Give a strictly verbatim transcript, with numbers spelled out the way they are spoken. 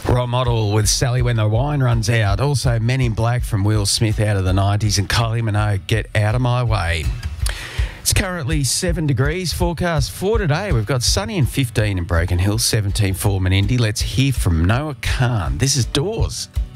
Role Model with Sally When the Wine Runs Out. Also, Men in Black from Will Smith out of the nineties, and Kylie Minogue, Get Out of My Way. It's currently seven degrees. Forecast for today, we've got sunny and fifteen in Broken Hill, seventeen for Menindee. Let's hear from Noah Khan. This is Doors.